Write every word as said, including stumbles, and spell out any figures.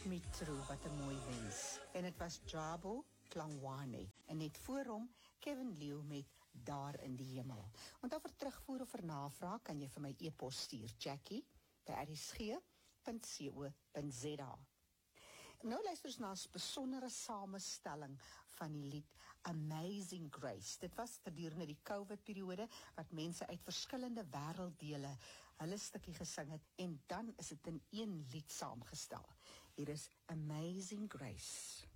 Mitro, wat 'n mooi wens. En dit was Jabo Klangwane. En net voor hom, Kevin Leeuw met Daar in die Hemel. Want over terugvoer of vir navraag, kan jy vir my e-pos stuur, Jackie, by r s g punt co punt z a. Nou luister ons na 'n besondere samestelling van die lied Amazing Grace. Dit was gedurende die COVID-periode wat mense uit verskillende wêrelddele hulle stukkie gesing het en dan is dit in een lied saamgestel. Hier is Amazing Grace.